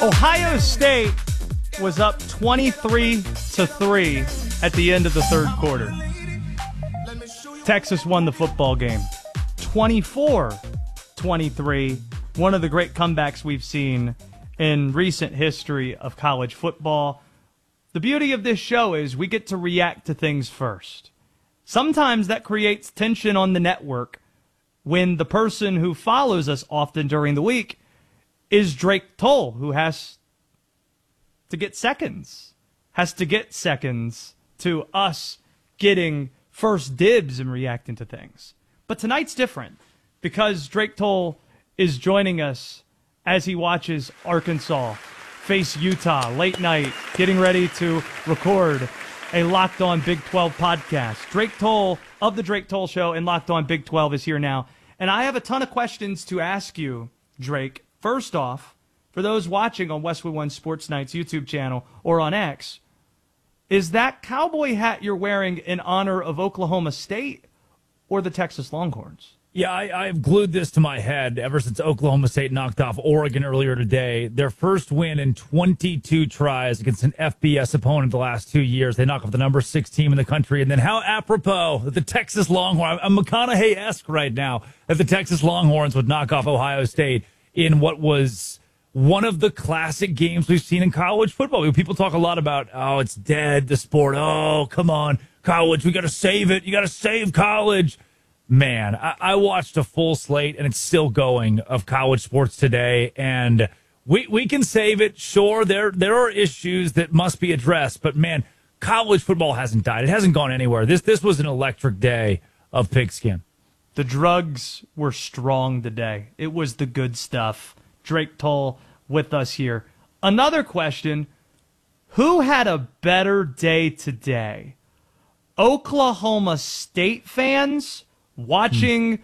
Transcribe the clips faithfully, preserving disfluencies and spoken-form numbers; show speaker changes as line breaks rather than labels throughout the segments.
Ohio State was up twenty-three to three at the end of the third quarter. Texas won the football game twenty-four twenty-three, one of the great comebacks we've seen in recent history of college football. The beauty of this show is we get to react to things first. Sometimes that creates tension on the network when the person who follows us often during the week is Drake Toll, who has to get seconds, has to get seconds to us getting first dibs and reacting to things. But tonight's different because Drake Toll is joining us as he watches Arkansas face Utah late night, getting ready to record a Locked On Big twelve podcast. Drake Toll of the Drake Toll Show and Locked On Big twelve is here now. And I have a ton of questions to ask you, Drake. First off, for those watching on Westwood One Sports Night's YouTube channel or on X, is that cowboy hat you're wearing in honor of Oklahoma State or the Texas Longhorns?
Yeah, I, I've glued this to my head ever since Oklahoma State knocked off Oregon earlier today. Their first win in twenty-two tries against an F B S opponent the last two years. They knock off the number six team in the country. And then how apropos that the Texas Longhorns, I'm McConaughey-esque right now, that the Texas Longhorns would knock off Ohio State in what was one of the classic games we've seen in college football. People talk a lot about, oh, it's dead, the sport. Oh, come on, college, we got to save it. You got to save college. Man, I, I watched a full slate, and it's still going, of college sports today, and we we can save it. Sure, there there are issues that must be addressed, but, man, college football hasn't died. It hasn't gone anywhere. This This was an electric day of pigskin.
The drugs were strong today. It was the good stuff. Drake Toll with us here. Another question, who had a better day today? Oklahoma State fans watching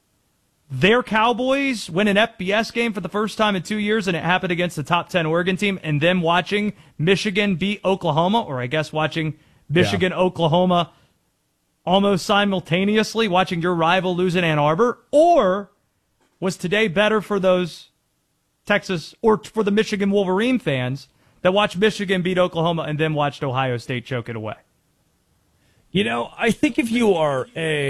their Cowboys win an F B S game for the first time in two years, and it happened against the top ten Oregon team, and then watching Michigan beat Oklahoma, or I guess watching Michigan, yeah. Oklahoma almost simultaneously, watching your rival lose in Ann Arbor? Or was today better for those Texas, or for the Michigan Wolverine fans that watched Michigan beat Oklahoma and then watched Ohio State choke it away?
You know, I think if you are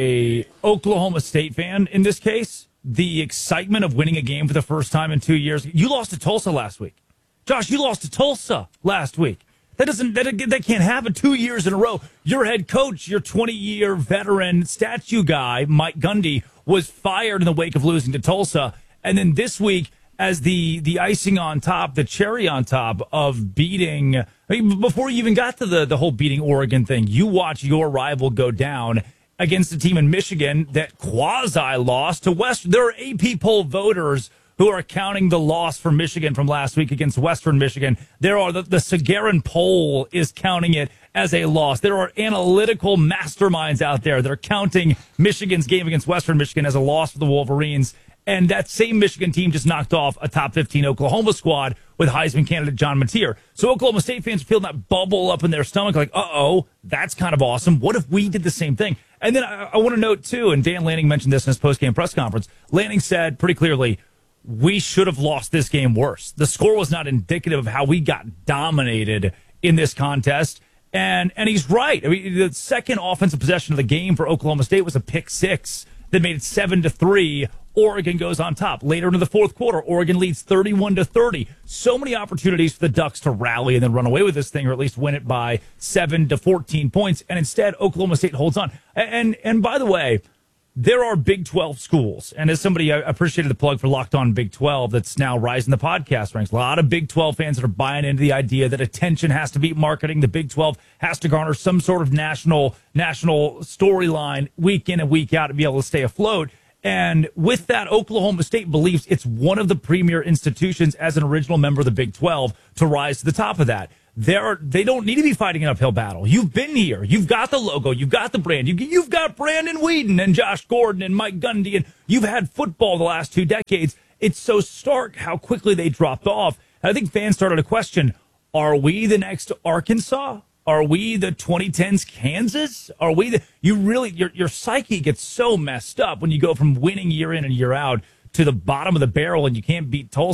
a Oklahoma State fan in this case, the excitement of winning a game for the first time in two years, you lost to Tulsa last week. Josh, you lost to Tulsa last week. That doesn't that, that can't happen two years in a row. Your head coach, your twenty-year veteran statue guy, Mike Gundy, was fired in the wake of losing to Tulsa. And then this week, as the, the icing on top, the cherry on top of beating, I mean, before you even got to the, the whole beating Oregon thing, you watch your rival go down against a team in Michigan that quasi-lost to West. There are A P poll voters who are counting the loss for Michigan from last week against Western Michigan. There are the, the Sagarin poll is counting it as a loss. There are analytical masterminds out there that are counting Michigan's game against Western Michigan as a loss for the Wolverines. And that same Michigan team just knocked off a top fifteen Oklahoma squad with Heisman candidate John Mateer. So Oklahoma State fans are feeling that bubble up in their stomach like, uh-oh, that's kind of awesome. What if we did the same thing? And then I, I want to note, too, and Dan Lanning mentioned this in his post-game press conference, Lanning said pretty clearly, we should have lost this game worse. The score was not indicative of how we got dominated in this contest. And and he's right. I mean, the second offensive possession of the game for Oklahoma State was a pick six that made it seven to three. Oregon goes on top. Later into the fourth quarter, Oregon leads thirty-one to thirty. So many opportunities for the Ducks to rally and then run away with this thing, or at least win it by seven to fourteen points. And instead, Oklahoma State holds on. And and by the way, there are Big twelve schools. And as somebody, I appreciated the plug for Locked On Big twelve that's now rising the podcast ranks. A lot of Big twelve fans that are buying into the idea that attention has to beat marketing. The Big twelve has to garner some sort of national national storyline week in and week out to be able to stay afloat. And with that, Oklahoma State believes it's one of the premier institutions as an original member of the Big twelve to rise to the top of that. They're, they don't need to be fighting an uphill battle. You've been here. You've got the logo. You've got the brand. You, you've got Brandon Whedon and Josh Gordon and Mike Gundy, and you've had football the last two decades. It's so stark how quickly they dropped off. And I think fans started to question, are we the next Arkansas? Are we the twenty tens Kansas? Are we the, you really, your, your psyche gets so messed up when you go from winning year in and year out to the bottom of the barrel and you can't beat Tulsa.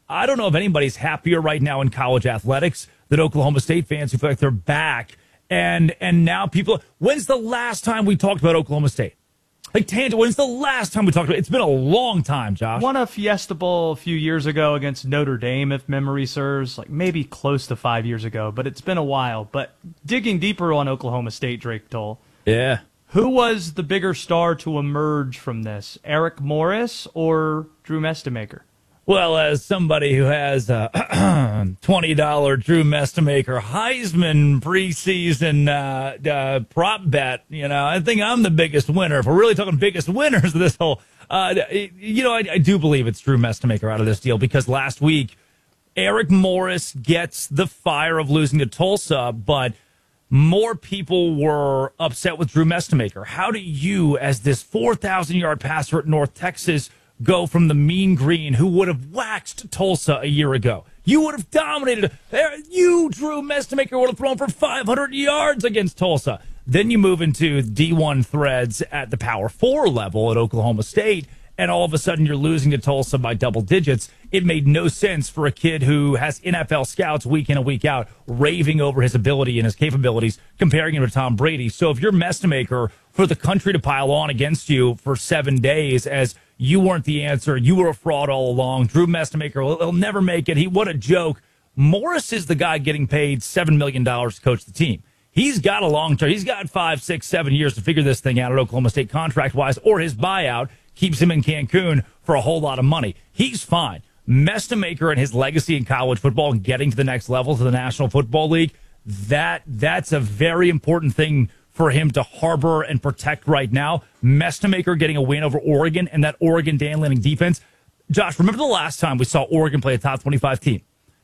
I don't know if anybody's happier right now in college athletics than Oklahoma State fans who feel like they're back. And and now people, when's the last time we talked about Oklahoma State? Like, Tangent, when's the last time we talked about it? It's been a long time, Josh.
Won a Fiesta Bowl a few years ago against Notre Dame, if memory serves, like maybe close to five years ago, but it's been a while. But digging deeper on Oklahoma State, Drake Toll.
Yeah.
Who was the bigger star to emerge from this, Eric Morris or Drew Mestemaker?
Well, as somebody who has a twenty dollars Drew Mestemaker Heisman preseason uh, uh, prop bet, you know, I think I'm the biggest winner. If we're really talking biggest winners of this whole, uh, you know, I, I do believe it's Drew Mestemaker out of this deal because last week Eric Morris gets the fire of losing to Tulsa, but more people were upset with Drew Mestemaker. How do you, as this four thousand yard passer at North Texas, go from the mean green who would have waxed Tulsa a year ago? You would have dominated. You, Drew Mestemaker, would have thrown for five hundred yards against Tulsa. Then you move into D one threads at the Power Four level at Oklahoma State, and all of a sudden you're losing to Tulsa by double digits. It made no sense for a kid who has N F L scouts week in and week out raving over his ability and his capabilities, comparing him to Tom Brady. So if you're Mestemaker, for the country to pile on against you for seven days as you weren't the answer, you were a fraud all along, Drew Mestemaker, he'll, he'll never make it. He What a joke. Morris is the guy getting paid seven million dollars to coach the team. He's got a long term. He's got five, six, seven years to figure this thing out at Oklahoma State contract-wise, or his buyout keeps him in Cancun for a whole lot of money. He's fine. Mestemaker and his legacy in college football and getting to the next level, to the National Football League, that that's a very important thing for him to harbor and protect right now. Mestemaker getting a win over Oregon and that Oregon Dan Lanning defense. Josh, remember the last time we saw Oregon play a top twenty-five team?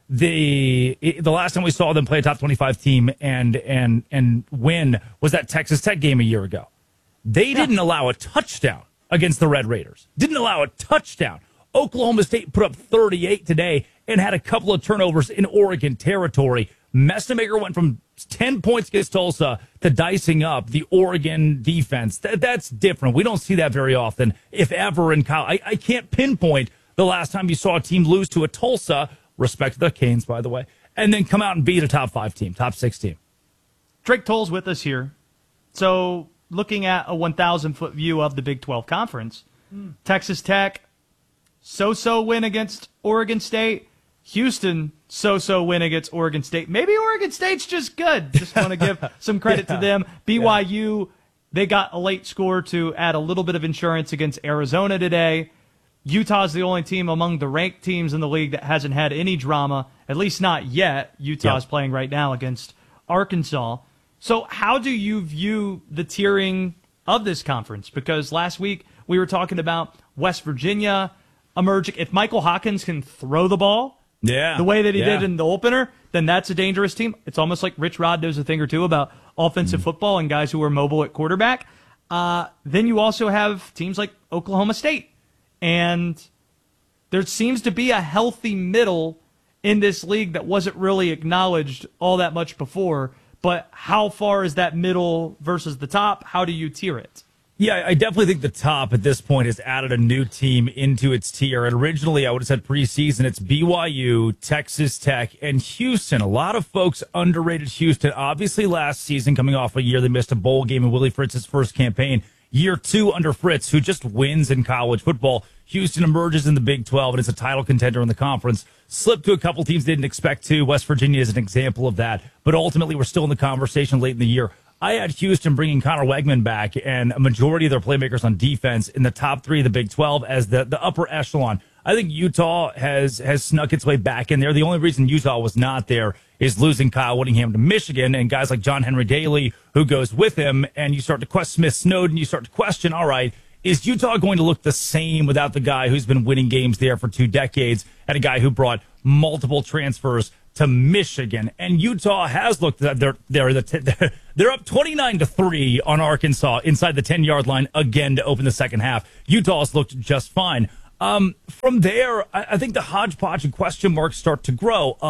The the last time we saw them play a top twenty-five team and and and win was that Texas Tech game a year ago. They didn't yeah. allow a touchdown against the Red Raiders. Didn't allow a touchdown. Oklahoma State put up thirty-eight today and had a couple of turnovers in Oregon territory. Mestemaker went from ten points against Tulsa to dicing up the Oregon defense. That, that's different. We don't see that very often, if ever, in college. I, I can't pinpoint the last time you saw a team lose to a Tulsa, respect to the Canes, by the way, and then come out and beat a top five team, top six team.
Drake Toll's with us here. So looking at a one thousand foot view of the Big twelve Conference, mm. Texas Tech, so-so win against Oregon State. Houston, so-so win against Oregon State. Maybe Oregon State's just good. Just want to give some credit yeah. to them. B Y U, yeah. they got a late score to add a little bit of insurance against Arizona today. Utah's the only team among the ranked teams in the league that hasn't had any drama, at least not yet. Utah's yeah. playing right now against Arkansas. So how do you view the tiering of this conference? Because last week we were talking about West Virginia emerging. If Michael Hawkins can throw the ball, Yeah, the way that he yeah. did in the opener, then that's a dangerous team. It's almost like Rich Rod knows a thing or two about offensive mm. football and guys who are mobile at quarterback. Uh, then you also have teams like Oklahoma State. And there seems to be a healthy middle in this league that wasn't really acknowledged all that much before. But how far is that middle versus the top? How do you tier it?
Yeah, I definitely think the top at this point has added a new team into its tier. And originally, I would have said preseason, it's B Y U, Texas Tech, and Houston. A lot of folks underrated Houston. Obviously, last season, coming off a year, they missed a bowl game in Willie Fritz's first campaign. Year two under Fritz, who just wins in college football. Houston emerges in the Big twelve, and it's a title contender in the conference. Slipped to a couple teams they didn't expect to. West Virginia is an example of that. But ultimately, we're still in the conversation late in the year. I had Houston bringing Connor Wegman back and a majority of their playmakers on defense in the top three of the Big twelve as the, the upper echelon. I think Utah has has snuck its way back in there. The only reason Utah was not there is losing Kyle Whittingham to Michigan and guys like John Henry Daly who goes with him. And you start to question Smith Snowden. You start to question, all right, is Utah going to look the same without the guy who's been winning games there for two decades and a guy who brought multiple transfers to Michigan? And Utah has looked, they're they're the they're up twenty-nine to three on Arkansas inside the ten yard line again to open the second half. Utah has looked just fine. Um, from there, I, I think the hodgepodge and question marks start to grow of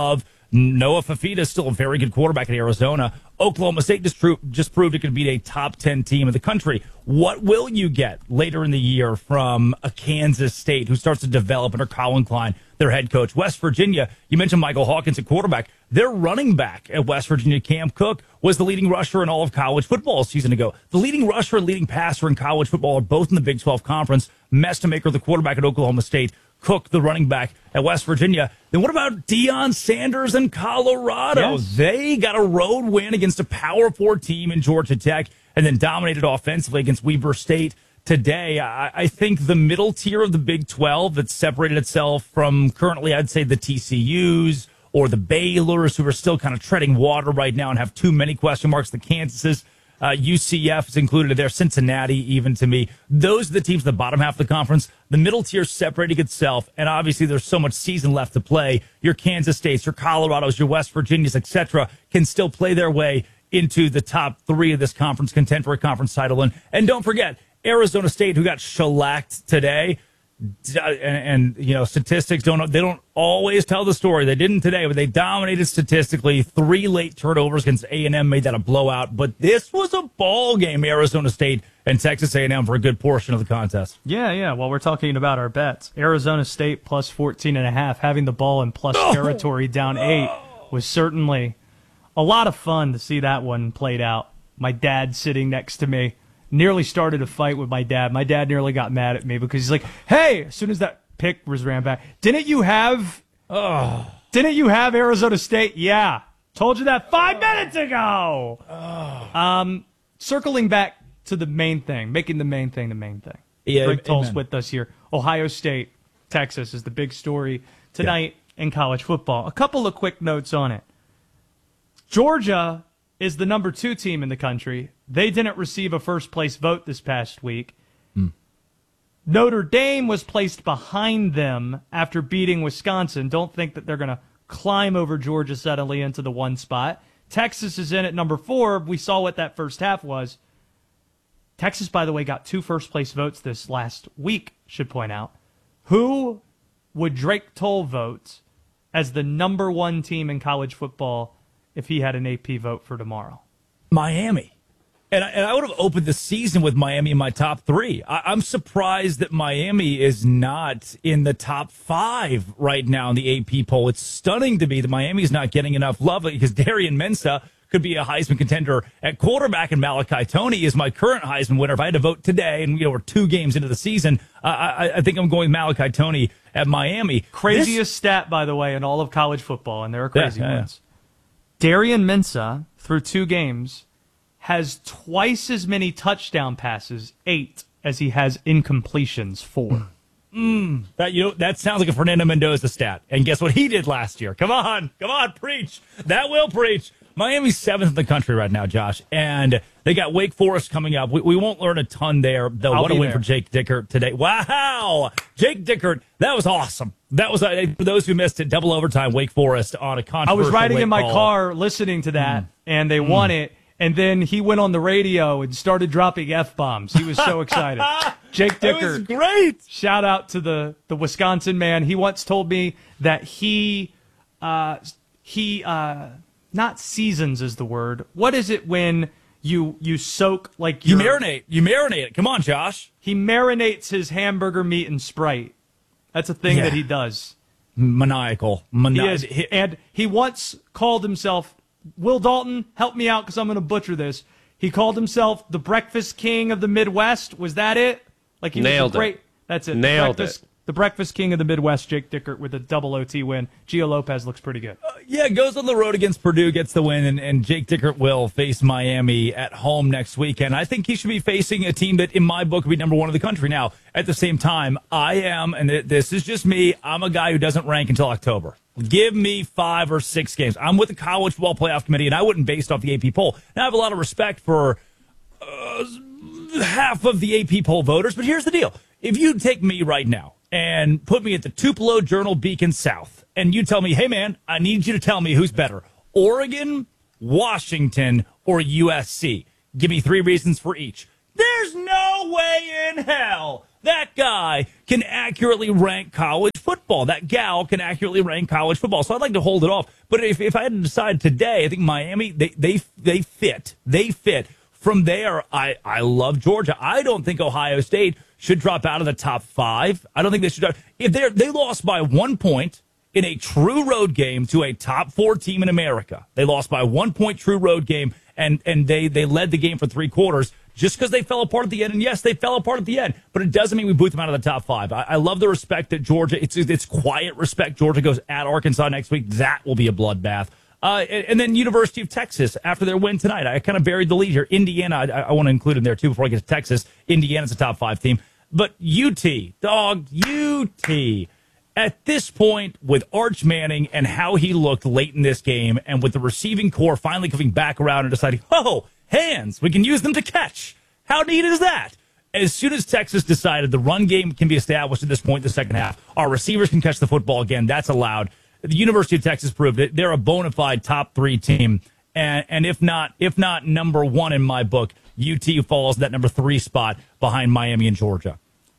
Noah Fafita is still a very good quarterback at Arizona. Oklahoma State just, pro- just proved it could beat a top ten team in the country. What will you get later in the year from a Kansas State who starts to develop under Colin Klein, their head coach? West Virginia, you mentioned Michael Hawkins at quarterback. Their running back at West Virginia, Cam Cook, was the leading rusher in all of college football a season ago. The leading rusher and leading passer in college football are both in the Big twelve Conference. Mestemaker, the quarterback at Oklahoma State. Cook, the running back at West Virginia. Then what about Deion Sanders in Colorado?
Yes.
They got a road win against a Power Four team in Georgia Tech and then dominated offensively against Weber State today. I, I think the middle tier of the Big twelve that separated itself from currently, I'd say, the T C Us or the Baylors, who are still kind of treading water right now and have too many question marks, the Kansases. Uh, U C F is included there, Cincinnati, even to me. Those are the teams in the bottom half of the conference. The middle tier separating itself, and obviously there's so much season left to play. Your Kansas States, your Colorados, your West Virginias, et cetera, can still play their way into the top three of this conference, contend for a conference title. And, and don't forget, Arizona State, who got shellacked today, and, and you know, statistics don't they don't always tell the story. They didn't today, but they dominated statistically. Three late turnovers against A and M made that a blowout. But this was a ball game, Arizona State and Texas A and M, for a good portion of the contest.
Yeah, yeah. Well, we're talking about our bets. Arizona State plus fourteen and a half, having the ball in plus
oh.
territory down eight was certainly a lot of fun to see that one played out. My dad sitting next to me. Nearly started a fight with my dad. My dad nearly got mad at me because he's like, hey, as soon as that pick was ran back, didn't you have oh. didn't you have Arizona State? Yeah. Told you that five minutes ago. Oh. Um, circling back to the main thing, making the main thing the main thing.
Yeah,
Greg Toll's
amen.
with us here. Ohio State, Texas is the big story tonight yeah. in college football. A couple of quick notes on it. Georgia is the number two team in the country. They didn't receive a first-place vote this past week. Mm. Notre Dame was placed behind them after beating Wisconsin. Don't think that they're going to climb over Georgia suddenly into the one spot. Texas is in at number four. We saw what that first half was. Texas, by the way, got two first-place votes this last week, should point out. Who would Drake Toll vote as the number one team in college football if he had an A P vote for tomorrow?
Miami. And I, and I would have opened the season with Miami in my top three. I, I'm surprised that Miami is not in the top five right now in the A P poll. It's stunning to me that Miami's not getting enough love because Darian Mensah could be a Heisman contender at quarterback, and Malachi Toney is my current Heisman winner. If I had to vote today, and you know we're two games into the season, uh, I, I think I'm going Malachi Toney at Miami.
Craziest
this,
stat, by the way, in all of college football, and there are crazy
yeah, yeah,
ones. Yeah. Darian Mensah, through two games, has twice as many touchdown passes, eight, as he has incompletions, four.
Mm, that you know, that sounds like a Fernando Mendoza stat. And guess what he did last year? Come on, come on, preach. That will preach. Miami's seventh in the country right now, Josh, and they got Wake Forest coming up. We, we won't learn a ton there, though.
I'll
What a win
there.
for Jake Dickert today. Wow! Jake Dickert, that was awesome. That was, uh, for those who missed it, double overtime, Wake Forest on a controversial
I was riding
late
in my
call.
car listening to that,
Mm.
and they mm. won it. And then he went on the radio and started dropping F-bombs. He was so excited. Jake Dickert.
That was great.
Shout out to the, the Wisconsin man. He once told me that he, uh, he, uh, not seasons is the word. What is it when you, you soak like
You
your,
marinate. You marinate it. Come on, Josh.
He marinates his hamburger meat in Sprite. That's a thing
Yeah.
that he does.
Maniacal. Mani-
He is. And he once called himself, Will Dalton, help me out because I'm going to butcher this. He called himself the Breakfast King of the Midwest. Was that it? Like he
Nailed
was a great.
it.
That's it.
Nailed
the breakfast,
it.
The Breakfast King of the Midwest, Jake Dickert, with a double O T win. Gio Lopez looks pretty good.
Uh, yeah, goes on the road against Purdue, gets the win, and, and Jake Dickert will face Miami at home next weekend. I think he should be facing a team that, in my book, would be number one in the country. Now, at the same time, I am, and this is just me, I'm a guy who doesn't rank until October. Give me five or six games. I'm with the College Football Playoff Committee, and I wouldn't base it off the A P poll. Now, I have a lot of respect for uh, half of the A P poll voters, but here's the deal. If you take me right now and put me at the Tupelo Journal Beacon South, and you tell me, hey, man, I need you to tell me who's better, Oregon, Washington, or U S C. Give me three reasons for each. There's no way in hell that guy can accurately rank college football. That gal can accurately rank college football. So I'd like to hold it off. But if, if I had to decide today, I think Miami, they, they, they fit. They fit. From there, I, I love Georgia. I don't think Ohio State should drop out of the top five. I don't think they should. Drop. If they they lost by one point in a true road game to a top four team in America, they lost by one point true road game, and, and they, they led the game for three quarters just because they fell apart at the end. And yes, they fell apart at the end, but it doesn't mean we boot them out of the top five. I, I love the respect that Georgia, it's, it's quiet respect. Georgia goes at Arkansas next week. That will be a bloodbath. Uh, and, and then University of Texas after their win tonight. I kind of buried the lead here. Indiana, I, I want to include in there too before I get to Texas. Indiana's a top five team. But U T, dog, U T. At this point, with Arch Manning and how he looked late in this game, and with the receiving core finally coming back around and deciding, oh, hands, we can use them to catch. How neat is that? As soon as Texas decided the run game can be established at this point in the second half, our receivers can catch the football again, that's allowed. The University of Texas proved it. They're a bona fide top three team. And, and if not, if not number one in my book, U T falls that number three spot behind Miami and Georgia.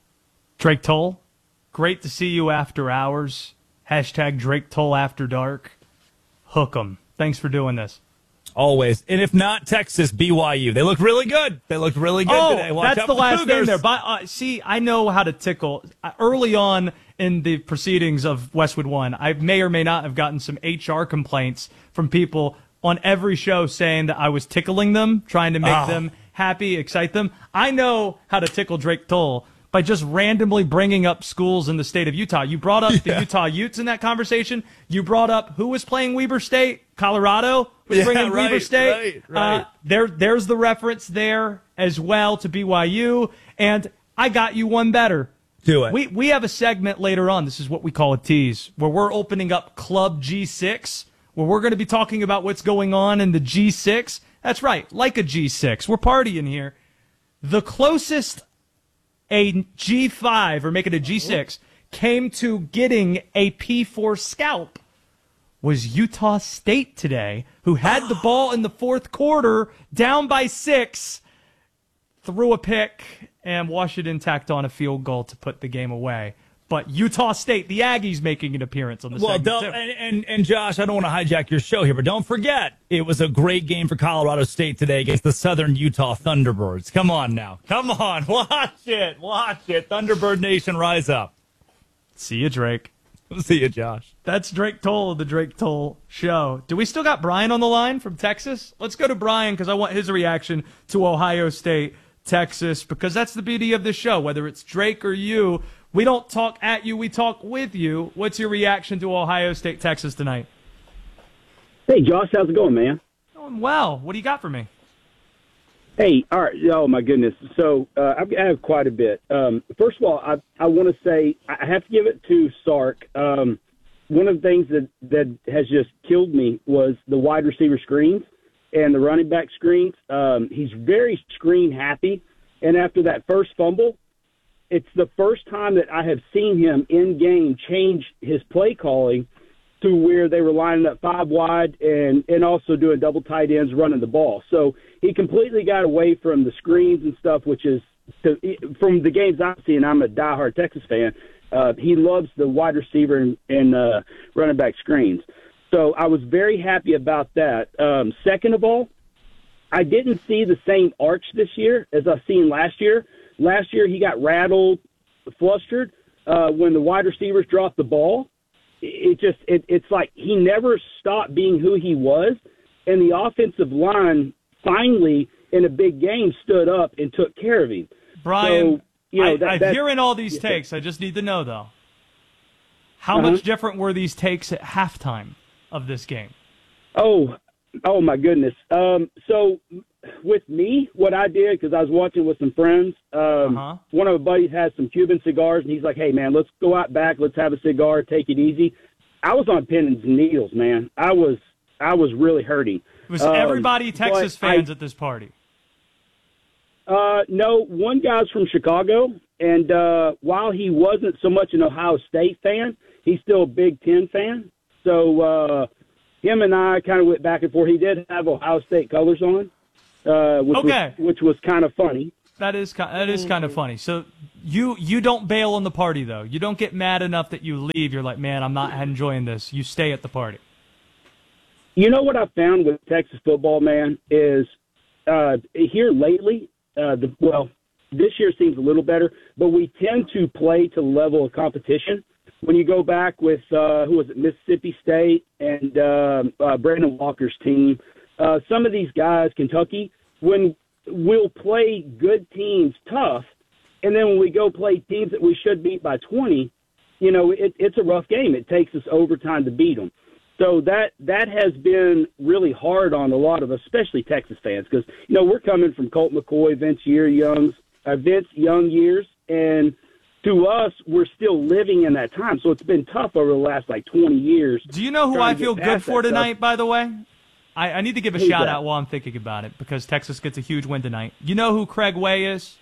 Drake Toll, great to see you after hours. Hashtag Drake Toll after dark. Hook 'em. Thanks for doing this.
Always. And if not, Texas, B Y U. They look really good. They looked really good
oh,
today. Watch
that's
out
the
for
last
Cougars.
thing there. But, uh, see, I know how to tickle. Uh, early on in the proceedings of Westwood One, I may or may not have gotten some H R complaints from people on every show saying that I was tickling them, trying to make
Oh.
them happy, excite them. I know how to tickle Drake Toll by just randomly bringing up schools in the state of Utah. You brought up
Yeah.
the Utah Utes in that conversation. You brought up who was playing Weber State? Colorado was
Yeah,
bringing
right,
Weber State.
right, right.
Uh, there, there's the reference there as well to B Y U. And I got you one better.
Do it.
We we have a segment later on. This is what we call a tease, where we're opening up Club G six, where we're going to be talking about what's going on in the G six. That's right, like a G six. We're partying here. The closest a G five, or make it a G six, came to getting a P four scalp was Utah State today, who had the ball in the fourth quarter, down by six, threw a pick, and Washington tacked on a field goal to put the game away. But Utah State, the Aggies, making an appearance on the
Well,
segment,
don't,
too.
and, and, and Josh, I don't want to hijack your show here, but don't forget, it was a great game for Colorado State today against the Southern Utah Thunderbirds. Come on now. Come on. Watch it. Watch it. Thunderbird Nation, rise up.
See you, Drake.
See you, Josh.
That's Drake Toll of the Drake Toll Show. Do we still got Brian on the line from Texas? Let's go to Brian because I want his reaction to Ohio State, Texas, because that's the beauty of this show. Whether it's Drake or you, we don't talk at you, we talk with you. What's your reaction to Ohio State, Texas tonight?
Hey, Josh, how's it going, man?
Going well. What do you got for me?
Hey, all right. Oh, my goodness. So uh, I have quite a bit. Um, first of all, I, I want to say I have to give it to Sark. Um, one of the things that, that has just killed me was the wide receiver screens and the running back screens. Um, he's very screen happy. And after that first fumble, it's the first time that I have seen him in game change his play calling to where they were lining up five wide and, and also doing double tight ends running the ball. So he completely got away from the screens and stuff, which is to, from the games I've seen. I'm a diehard Texas fan. Uh, he loves the wide receiver and, and uh, running back screens. So I was very happy about that. Um, second of all, I didn't see the same arch this year as I've seen last year. Last year he got rattled, flustered uh, when the wide receivers dropped the ball. It just it, it's like he never stopped being who he was, and the offensive line finally in a big game stood up and took care of him.
Brian,
so, you know,
I,
that,
I'm
that,
hearing all these
yes,
takes. I just need to know, though, how
Uh-huh.
much different were these takes at halftime of this game?
Oh, oh my goodness. Um, so with me, what I did, because I was watching with some friends, um,
Uh-huh.
one of my buddies has some Cuban cigars, and he's like, hey, man, let's go out back. Let's have a cigar, take it easy. I was on pins and needles, man. I was I was really hurting.
Was
Um,
everybody Texas
but I-
fans at this party?
Uh, no, one guy's from Chicago, and uh, while he wasn't so much an Ohio State fan, he's still a Big Ten fan. So uh, him and I kind of went back and forth. He did have Ohio State colors on, uh, which,
Okay.
was, which was kind of funny.
That is that is kind of funny. So you you don't bail on the party though. You don't get mad enough that you leave. You're like, man, I'm not enjoying this. You stay at the party.
You know what I've found with Texas football, man, is uh, here lately. Uh, the, well, this year seems a little better, but we tend to play to the level of competition. When you go back with uh, who was it, Mississippi State and uh, uh, Brandon Walker's team, uh, some of these guys, Kentucky, when we'll play good teams tough, and then when we go play teams that we should beat by twenty, you know, it, it's a rough game. It takes us overtime to beat them. So that that has been really hard on a lot of, especially Texas fans, because, you know, we're coming from Colt McCoy, Vince Young's, uh, Vince Young years, and to us, we're still living in that time. So it's been tough over the last, like, twenty years.
Do you know who I feel good for tonight, by the way? I, I need to give a
Who's
shout
that?
out while I'm thinking about it, because Texas gets a huge win tonight. You know who Craig Way is?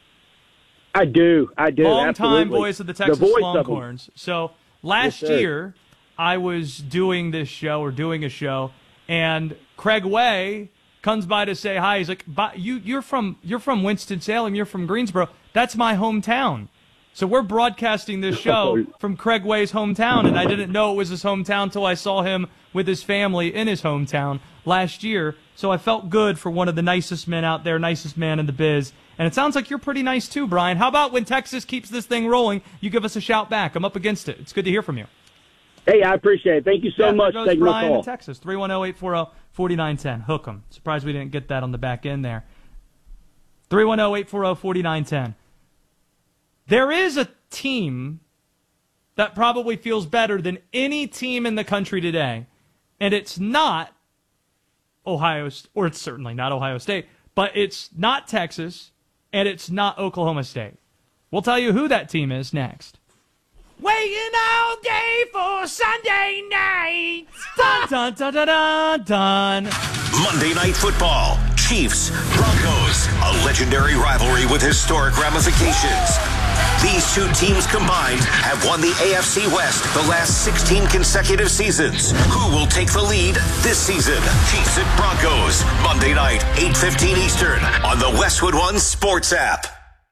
I do. I do.
Long-time
absolutely.
voice of the Texas
voice of them.
Longhorns. So last
Yes, sir.
year, I was doing this show or doing a show, and Craig Way comes by to say hi. He's like, "But you, you're from you're from Winston-Salem. You're from Greensboro. That's my hometown." So we're broadcasting this show from Craig Way's hometown, and I didn't know it was his hometown until I saw him with his family in his hometown last year. So I felt good for one of the nicest men out there, nicest man in the biz. And it sounds like you're pretty nice too, Brian. How about when Texas keeps this thing rolling, you give us a shout back? I'm up against it. It's good to hear from you.
Hey, I appreciate it. Thank you so
yeah,
much
there
for
goes
taking my
Brian
call.
in Texas, three one zero, eight four zero, four nine one zero. Hook 'em. Surprised we didn't get that on the back end there. three one zero, eight four zero, four nine one zero. There is a team that probably feels better than any team in the country today, and it's not Ohio, or it's certainly not Ohio State, but it's not Texas, and it's not Oklahoma State. We'll tell you who that team is next. Waiting all day for Sunday night. Dun, dun, dun, dun, dun, dun.
Monday Night Football. Chiefs, Broncos. A legendary rivalry with historic ramifications. These two teams combined have won the A F C West the last sixteen consecutive seasons. Who will take the lead this season? Chiefs at Broncos. Monday night, eight fifteen Eastern on the Westwood One Sports app.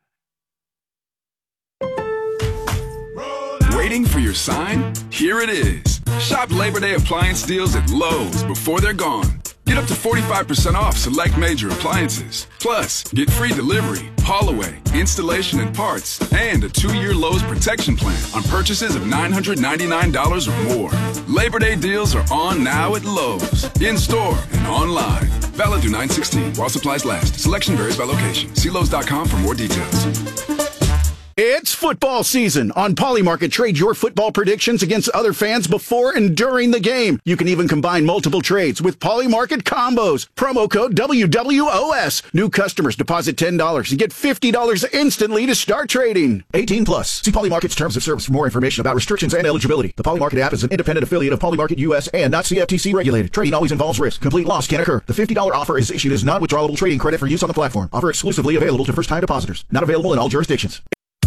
Waiting for your sign? Here it is. Shop Labor Day appliance deals at Lowe's before they're gone. Get up to forty-five percent off select major appliances. Plus, get free delivery, haul away, installation and parts, and a two-year Lowe's protection plan on purchases of nine hundred ninety-nine dollars or more. Labor Day deals are on now at Lowe's, in-store and online. Valid through nine sixteen while supplies last. Selection varies by location. See Lowe's dot com for more details.
It's football season. On Polymarket, trade your football predictions against other fans before and during the game. You can even combine multiple trades with Polymarket combos. Promo code W W O S. New customers deposit ten dollars and get fifty dollars instantly to start trading. eighteen plus. See Polymarket's terms of service for more information about restrictions and eligibility. The Polymarket app is an independent affiliate of Polymarket U S and not C F T C regulated. Trading always involves risk. Complete loss can occur. The fifty dollars offer is issued as non-withdrawable trading credit for use on the platform. Offer exclusively available to first-time depositors. Not available in all jurisdictions.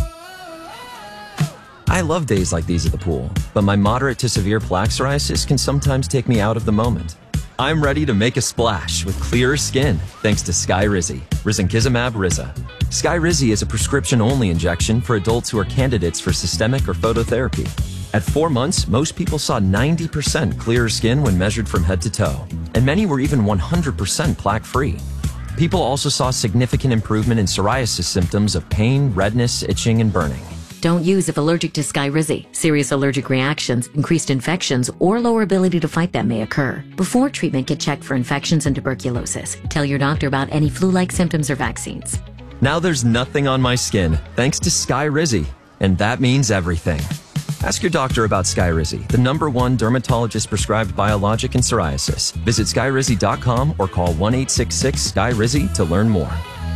I love days like these at the pool, but my moderate to severe plaque psoriasis can sometimes take me out of the moment. I'm ready to make a splash with clearer skin thanks to Skyrizi, risankizumab Riza. Skyrizi is a prescription-only injection for adults who are candidates for systemic or phototherapy. At four months, most people saw ninety percent clearer skin when measured from head to toe, and many were even one hundred percent plaque-free. People also saw significant improvement in psoriasis symptoms of pain, redness, itching, and burning.
Don't use if allergic to Skyrizi. Serious allergic reactions, increased infections, or lower ability to fight them may occur. Before treatment, get checked for infections and tuberculosis. Tell your doctor about any flu-like symptoms or vaccines.
Now there's nothing on my skin thanks to Skyrizi, and that means everything. Ask your doctor about Skyrizi, the number one dermatologist-prescribed biologic in psoriasis. Visit Skyrizi dot com or call one eight six six Sky Rizi to learn more.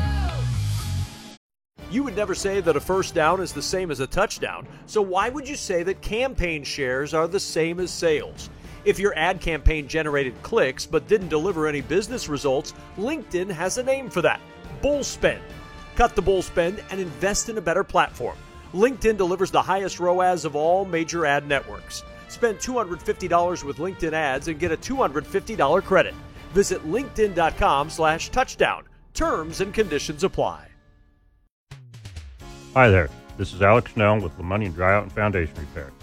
You would never say that a first down is the same as a touchdown, so why would you say that campaign shares are the same as sales? If your ad campaign generated clicks but didn't deliver any business results, LinkedIn has a name for that: bull spend. Cut the bull spend and invest in a better platform. LinkedIn delivers the highest R O A S of all major ad networks. Spend two hundred fifty dollars with LinkedIn ads and get a two hundred fifty dollars credit. Visit linkedin dot com slash touchdown. Terms and conditions apply.
Hi there. This is Alex Snell with LeMoney Dryout and Foundation Repair.